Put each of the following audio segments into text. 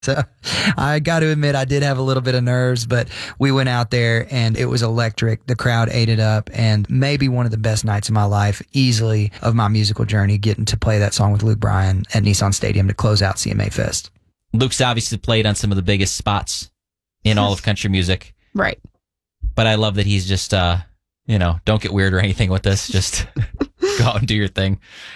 So I got to admit, I did have a little bit of nerves, but we went out there and it was electric. The crowd ate it up, and maybe one of the best nights of my life, easily, of my musical journey, getting to play that song with Luke Bryan at Nissan Stadium to close out CMA Fest. Luke's obviously played on some of the biggest spots in all of country music. Right. But I love that he's just, don't get weird or anything with this. Just go out and do your thing.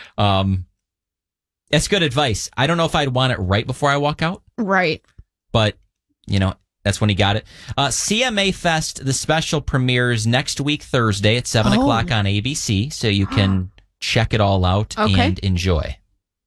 That's good advice. I don't know if I'd want it right before I walk out. Right. But, that's when he got it. CMA Fest, the special premieres next week, Thursday at 7 o'clock on ABC, so you can check it all out and enjoy.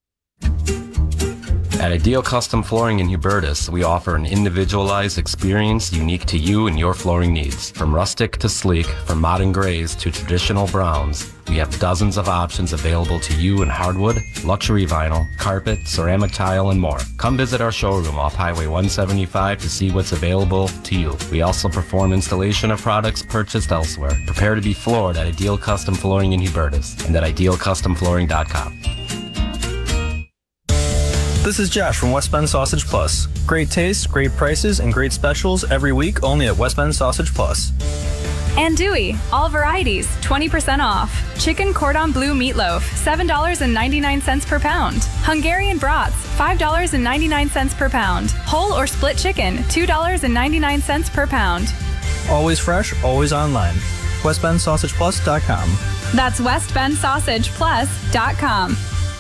At Ideal Custom Flooring in Hubertus, we offer an individualized experience unique to you and your flooring needs. From rustic to sleek, from modern grays to traditional browns, we have dozens of options available to you in hardwood, luxury vinyl, carpet, ceramic tile, and more. Come visit our showroom off Highway 175 to see what's available to you. We also perform installation of products purchased elsewhere. Prepare to be floored at Ideal Custom Flooring in Hubertus and at idealcustomflooring.com. This is Josh from West Bend Sausage Plus. Great taste, great prices, and great specials every week only at West Bend Sausage Plus. And Dewey, all varieties, 20% off. Chicken cordon bleu meatloaf, $7.99 per pound. Hungarian brats, $5.99 per pound. Whole or split chicken, $2.99 per pound. Always fresh, always online. WestBendSausagePlus.com. That's WestBendSausagePlus.com.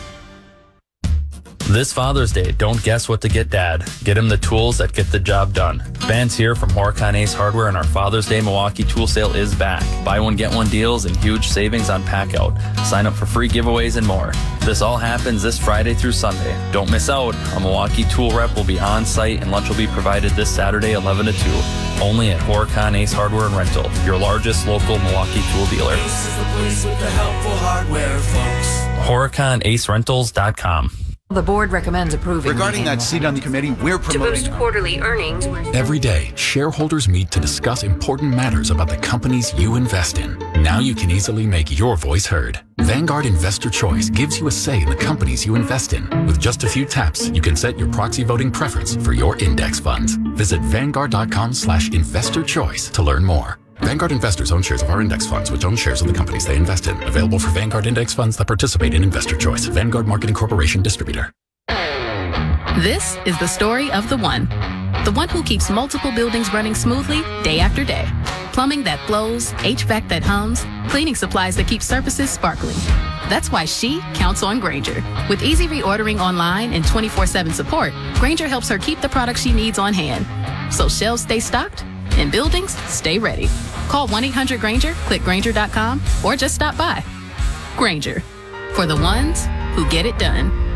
This Father's Day, don't guess what to get Dad. Get him the tools that get the job done. Van's here from Horicon Ace Hardware, and our Father's Day Milwaukee tool sale is back. Buy one, get one deals and huge savings on Packout. Sign up for free giveaways and more. This all happens this Friday through Sunday. Don't miss out. A Milwaukee tool rep will be on site, and lunch will be provided this Saturday, 11 to 2. Only at Horicon Ace Hardware and Rental, your largest local Milwaukee tool dealer. Ace is the place with the helpful hardware, folks. HoriconAceRentals.com. The board recommends approving. Regarding that seat on the committee, we're promoting to boost quarterly earnings. Every day, shareholders meet to discuss important matters about the companies you invest in. Now you can easily make your voice heard. Vanguard Investor Choice gives you a say in the companies you invest in. With just a few taps, you can set your proxy voting preference for your index funds. Visit Vanguard.com/investorchoice to learn more. Vanguard investors own shares of our index funds, which own shares of the companies they invest in. Available for Vanguard index funds that participate in Investor Choice. Vanguard Marketing Corporation Distributor. This is the story of the one who keeps multiple buildings running smoothly day after day. Plumbing that flows, HVAC that hums, cleaning supplies that keep surfaces sparkling. That's why she counts on Grainger. With easy reordering online and 24/7 support, Grainger helps her keep the products she needs on hand. So shelves stay stocked and buildings stay ready. Call 1-800-GRAINGER, click Grainger.com, or just stop by. Grainger, for the ones who get it done.